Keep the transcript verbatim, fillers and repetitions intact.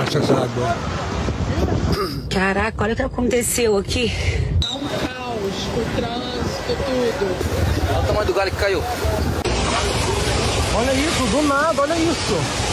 essas águas. Caraca, olha o que aconteceu aqui. Tá um caos, o trânsito, tudo. Olha o tamanho do galho que caiu. Olha isso, do nada, olha isso.